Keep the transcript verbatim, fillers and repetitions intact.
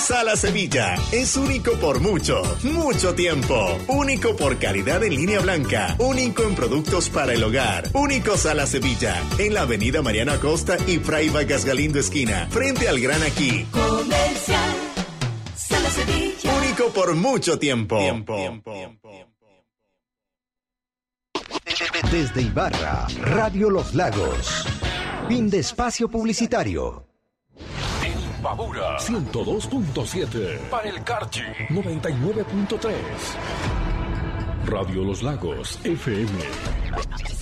Sala Sevilla es único por mucho, mucho tiempo. Único por calidad en línea blanca. Único en productos para el hogar. Único Sala Sevilla, en la avenida Mariano Acosta y Fray Vargas Galindo esquina, frente al Gran Aquí. Comercial Sala Sevilla. Único por mucho tiempo. tiempo. Desde Ibarra, Radio Los Lagos. Fin de espacio publicitario. Imbabura ciento dos punto siete. Para el Carchi noventa y nueve punto tres. Radio Los Lagos F M.